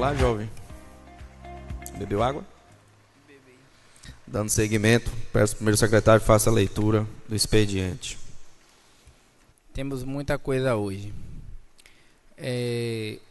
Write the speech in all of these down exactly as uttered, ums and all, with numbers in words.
lá, jovem? Bebeu água? Bebi. Dando seguimento, peço ao primeiro secretário que faça a leitura do expediente. Temos muita coisa hoje. É...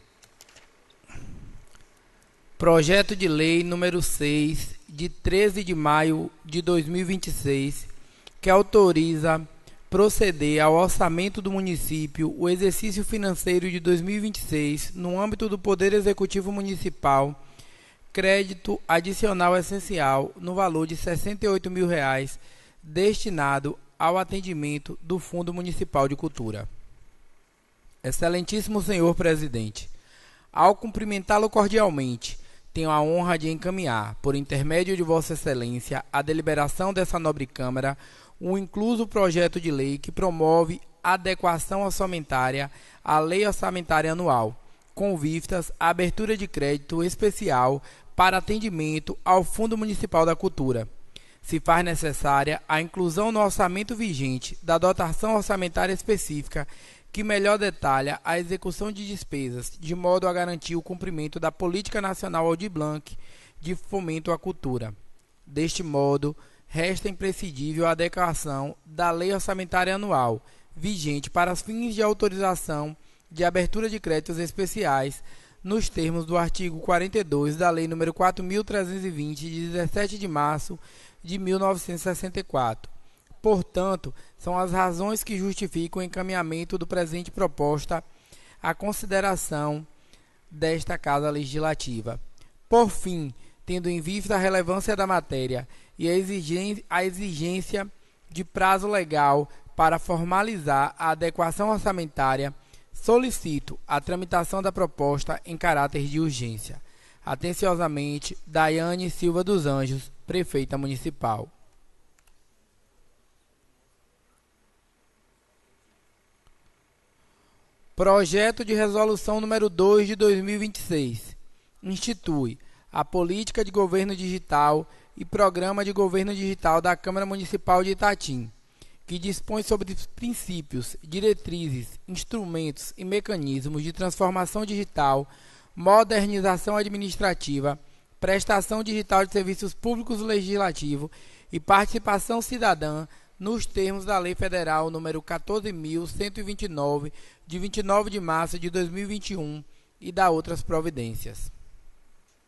Projeto de lei número seis, de treze de maio de dois mil e vinte e seis, que autoriza proceder ao orçamento do município o exercício financeiro de dois mil e vinte e seis no âmbito do Poder Executivo Municipal, crédito adicional essencial no valor de sessenta e oito mil reais destinado ao atendimento do Fundo Municipal de Cultura. Excelentíssimo senhor presidente, ao cumprimentá-lo cordialmente, tenho a honra de encaminhar, por intermédio de Vossa Excelência, a deliberação dessa nobre Câmara, um incluso projeto de lei que promove adequação orçamentária à Lei Orçamentária Anual, com vistas à abertura de crédito especial para atendimento ao Fundo Municipal da Cultura. Se faz necessária a inclusão no orçamento vigente da dotação orçamentária específica que melhor detalha a execução de despesas, de modo a garantir o cumprimento da Política Nacional Aldir Blanc de fomento à cultura. Deste modo, resta imprescindível a adequação da Lei Orçamentária Anual, vigente para os fins de autorização de abertura de créditos especiais, nos termos do artigo quarenta e dois da Lei nº quatro mil trezentos e vinte, de dezessete de março de mil novecentos e sessenta e quatro. Portanto, são as razões que justificam o encaminhamento do presente proposta à consideração desta Casa Legislativa. Por fim, tendo em vista a relevância da matéria e a exigência, a exigência de prazo legal para formalizar a adequação orçamentária, solicito a tramitação da proposta em caráter de urgência. Atenciosamente, Daiane Silva dos Anjos, Prefeita Municipal. Projeto de Resolução número dois de dois mil e vinte e seis. Institui a Política de Governo Digital e Programa de Governo Digital da Câmara Municipal de Itatim, que dispõe sobre os princípios, diretrizes, instrumentos e mecanismos de transformação digital, modernização administrativa, prestação digital de serviços públicos legislativo e participação cidadã nos termos da Lei Federal número quatorze mil cento e vinte e nove, de vinte e nove de março de dois mil e vinte e um, e da outras providências.